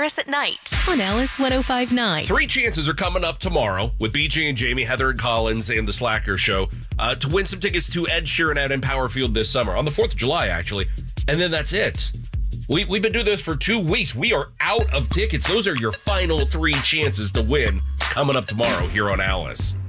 Paris at Night on Alice 105.9. 3 chances are coming up tomorrow with BJ and Jamie, Heather and Collins, and the Slacker Show to win some tickets to Ed Sheeran out in Power Field this summer, on the 4th of July, actually. And then that's it. We've been doing this for 2 weeks. We are out of tickets. Those are your final 3 chances to win coming up tomorrow here on Alice.